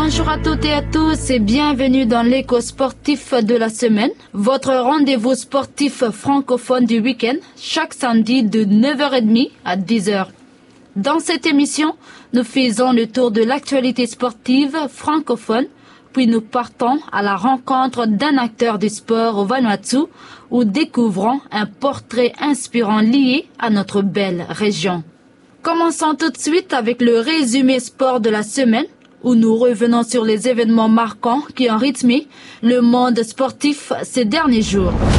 Bonjour à toutes et à tous et bienvenue dans l'écho sportif de la semaine, votre rendez-vous sportif francophone du week-end, chaque samedi de 9h30 à 10h. Dans cette émission, nous faisons le tour de l'actualité sportive francophone, puis nous partons à la rencontre d'un acteur du sport au Vanuatu où découvrons un portrait inspirant lié à notre belle région. Commençons tout de suite avec le résumé sport de la semaine, où nous revenons sur les événements marquants qui ont rythmé le monde sportif ces derniers jours.